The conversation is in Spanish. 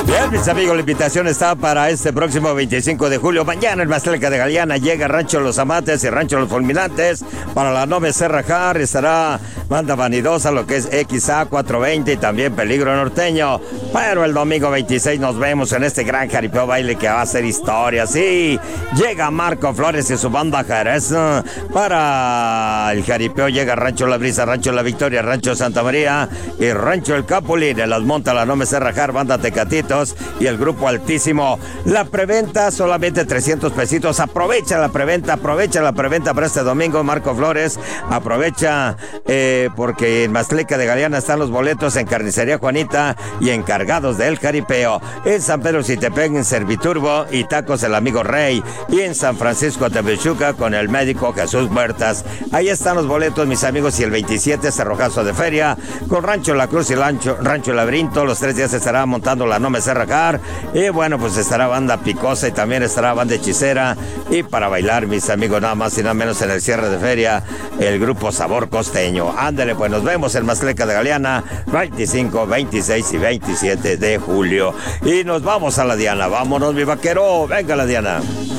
Bien, mis amigos, la invitación está para este próximo 25 de julio. Mañana en Maztleca de Galeana llega Rancho Los Amates y Rancho Los Fulminantes. Para la No Me Sé Rajar estará Banda Vanidosa, lo que es XA 420 y también Peligro Norteño. Pero el domingo 26 nos vemos en este gran jaripeo baile que va a ser historia. Sí, llega Marco Flores y su banda Jerez. Para el jaripeo llega Rancho La Brisa, Rancho La Victoria, Rancho Santa María y Rancho El Capulín. En las monta la No Me Sé Rajar, Banda Tecatitos y el Grupo Altísimo. La preventa solamente 300 pesitos. Aprovecha la preventa para este domingo, Marco Flores. Aprovecha porque en Maztleca de Galeana están los boletos en Carnicería Juanita y encargados del jaripeo. En San Pedro Citepec, en Serviturbo y Tacos el Amigo Rey. Y en San Francisco Tepechuca con el médico Jesús Huertas. Ahí están los boletos, mis amigos, y el 27 Cerrojazo de Feria con Rancho La Cruz y Rancho Laberinto. Los 3 días se estará montando la No Me Sé Rajar. Y bueno, pues estará Banda Picosa y también estará Banda Hechicera. Y para bailar, mis amigos, nada más y nada menos en el cierre de feria, el Grupo Sabor Costeño. Ándale, pues nos vemos en Maztleca de Galeana 25, 26 y 27 de julio. Y nos vamos a la Diana. Vámonos, mi vaquero. Venga la Diana.